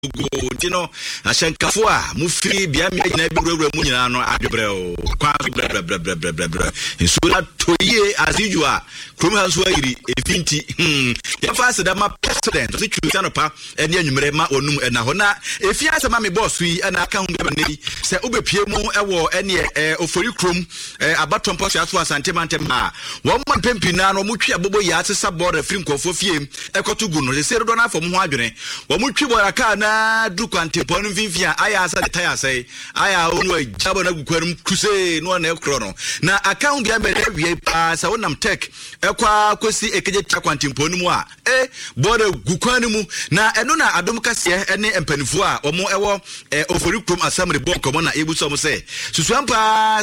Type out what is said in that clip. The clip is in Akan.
you know, Ashankafua, Mufi, Biamia, Neburumunano, Adebreo, Bra. And so that 2 years as usual, Krumhas Wagri, a Finti, the faster than my president, the Chutanopa, and Yanumrema or Num and Nahona. If you ask a mammy boss, we and I can't say Ube Piemo, a war, any Oforicrum, a baton post as was Antemantema. 1 month Pimpinano, Muchi Abobo Yats, subboard a film for Fiem, a Cotuguno, the Serodona from Wadre, Wamuchi Warakana, Duquante, Ponvivia, I asked the tire say, I only Jabana Crusade, no one chrono. Now, I can't get every pass, I want tech, Equa, Quasi, Ekaja Quantimponua, border Guquanimu, now, and Nona Adomcasia, any Empenvoa, or more, Oforicrum, assembly bomb, Comona, able to say. Suswampa.